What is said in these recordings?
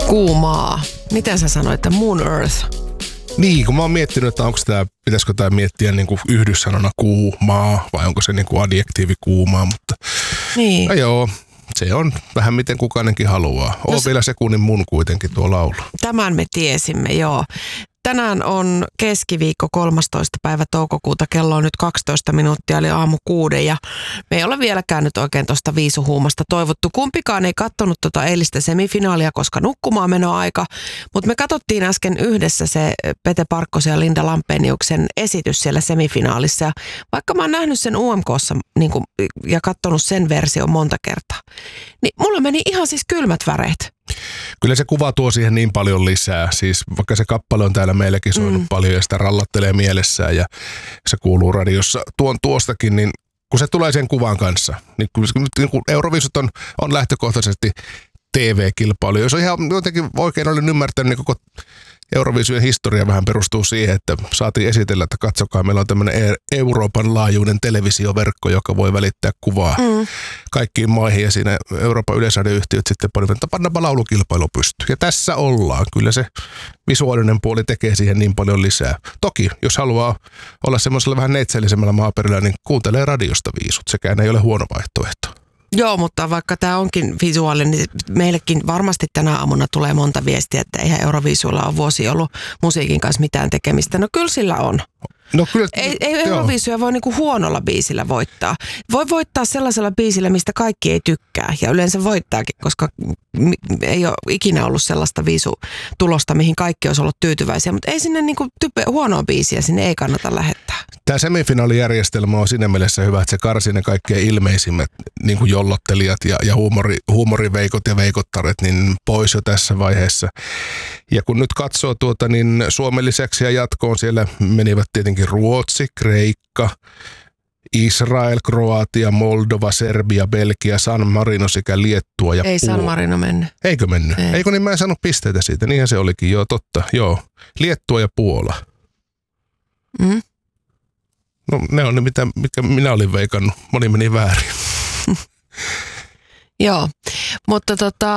Kuumaa. Miten sä sanoit, että Moon Earth? Niin, kun mä oon miettinyt, että pitäisikö tämä miettiä niin kuin yhdyssanana kuumaa vai onko se niin kuin adjektiivi kuumaa, mutta Niin. no joo, se on vähän miten kukainenkin haluaa. On vielä sekunnin mun kuitenkin tuo laulu. Tämän me tiesimme, joo. Tänään on keskiviikko 13. päivä toukokuuta, kello on nyt 12 minuuttia, eli aamu 6 ja me ei ole vieläkään nyt oikein tuosta viisuhuumasta toivottu. Kumpikaan ei katsonut tuota eilistä semifinaalia, koska nukkumaan menoaika, mutta me katsottiin äsken yhdessä se Pete Parkkosen ja Linda Lampeniuksen esitys siellä semifinaalissa. Ja vaikka mä oon nähnyt sen UMK:ssa niin kuin, ja katsonut sen version monta kertaa, niin mulla meni ihan siis kylmät väreet. Kyllä se kuva tuo siihen niin paljon lisää. Siis vaikka se kappale on täällä meilläkin soinut paljon ja sitä rallattelee mielessään ja se kuuluu radiossa tuostakin, niin kun se tulee sen kuvan kanssa, niin kun Euroviisut on lähtökohtaisesti TV-kilpailu. Jos on ihan jotenkin oikein olen ymmärtänyt, niin koko Euroviisujen historia vähän perustuu siihen, että saatiin esitellä, että katsokaa, meillä on tämmöinen Euroopan laajuinen televisioverkko, joka voi välittää kuvaa kaikkiin maihin ja siinä Euroopan yleisradioyhtiöt sitten panivat, että pannaanpa laulukilpailu pystyyn. Ja tässä ollaan. Kyllä se visuaalinen puoli tekee siihen niin paljon lisää. Toki, jos haluaa olla semmoisella vähän neitsellisemmällä maaperällä, niin kuuntelee radiosta viisut. Sekään ei ole huono vaihtoehto. Joo, mutta vaikka tämä onkin visuaalinen, niin meillekin varmasti tänä aamuna tulee monta viestiä, että eihän Euroviisuilla ole vuosi ollut musiikin kanssa mitään tekemistä. No kyllä sillä on. No kyllä, ei Euroviisuja voi niinku huonolla biisillä voittaa. Voi voittaa sellaisella biisillä, mistä kaikki ei tykkää. Ja yleensä voittaakin, koska ei ole ikinä ollut sellaista viisutulosta, mihin kaikki olisi ollut tyytyväisiä. Mutta ei sinne niinku huonoa biisiä, sinne ei kannata lähettää. Tämä semifinaalijärjestelmä on siinä mielessä hyvä, että se karsii ne kaikkein ilmeisimmät niin kuin jollottelijat ja huumoriveikot ja veikottaret niin pois jo tässä vaiheessa. Ja kun nyt katsoo niin Suomen lisäksi ja jatkoon siellä menivät tietenkin Ruotsi, Kreikka, Israel, Kroatia, Moldova, Serbia, Belgia, San Marino sekä Liettua ja Ei Puola. San Marino mennyt. Eikö mennyt? Eikö niin mä en saanut pisteitä siitä? Niinhän se olikin, joo totta. Joo. Liettua ja Puola. Mm. No ne on ne, mitkä minä olin veikannut. Moni meni väärin. Joo, mutta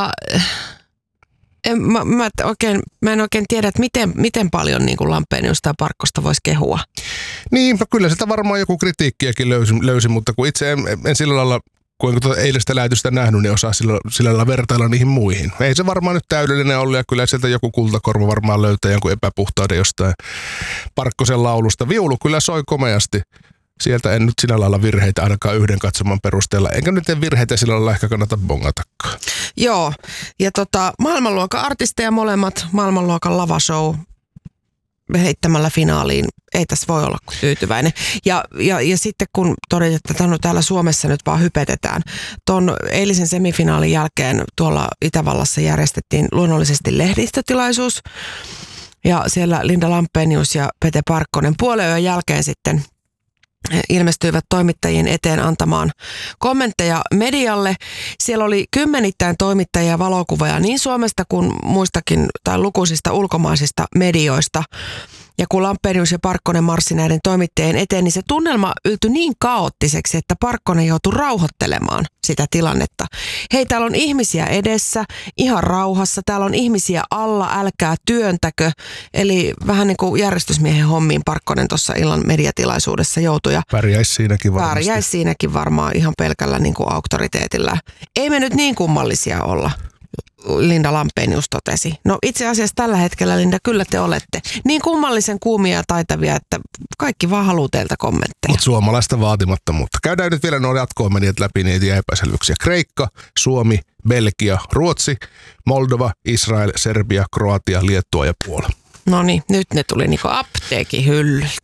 mä en oikein tiedä, että miten paljon niin kuin Lampeniusta ja Parkkosta voisi kehua. Niin, no kyllä sitä varmaan joku kritiikkiäkin löysin, mutta kun itse en sillä lailla, kun en eilistä lähetystä nähnyt, niin osaa sillä lailla vertailla niihin muihin. Ei se varmaan nyt täydellinen ollut ja kyllä sieltä joku kultakorva varmaan löytää jonkun epäpuhtauden jostain Parkkosen laulusta. Viulu kyllä soi komeasti. Sieltä en nyt sillä lailla virheitä ainakaan yhden katsoman perusteella. Enkä nyt virheitä sillä lailla ehkä kannata bongatakaan. Joo, ja maailmanluokan artisteja molemmat, maailmanluokan lavashow heittämällä finaaliin. Ei tässä voi olla kuin tyytyväinen. Ja sitten kun todetaan, että täällä Suomessa nyt vaan hypetetään. Tuon eilisen semifinaalin jälkeen tuolla Itävallassa järjestettiin luonnollisesti lehdistötilaisuus. Ja siellä Linda Lampenius ja Pete Parkkonen puolenyön jälkeen sitten ilmestyivät toimittajien eteen antamaan kommentteja medialle. Siellä oli kymmenittäin toimittajia ja valokuvaajia niin Suomesta kuin muistakin tai lukuisista ulkomaisista medioista. Ja kun Lampenius ja Parkkonen marssi näiden toimittajien eteen, niin se tunnelma yltyi niin kaoottiseksi, että Parkkonen joutui rauhoittelemaan sitä tilannetta. Hei, täällä on ihmisiä edessä, ihan rauhassa. Täällä on ihmisiä alla, älkää työntäkö. Eli vähän niin kuin järjestysmiehen hommiin Parkkonen tuossa illan mediatilaisuudessa joutui. Pärjäisi siinäkin varmasti. Pärjäisi siinäkin varmaan ihan pelkällä niin kuin auktoriteetillä. Ei me nyt niin kummallisia olla. Linda Lampenius totesi. No itse asiassa tällä hetkellä, Linda, kyllä te olette niin kummallisen kuumia ja taitavia, että kaikki vaan haluaa teiltä kommentteja. Mutta suomalaista vaatimattomuutta. Käydään nyt vielä nuo jatkoon menijät läpi niitä epäselvyyksiä. Kreikka, Suomi, Belgia, Ruotsi, Moldova, Israel, Serbia, Kroatia, Liettua ja Puola. No niin, nyt ne tuli niinku apteekin hyllyltä.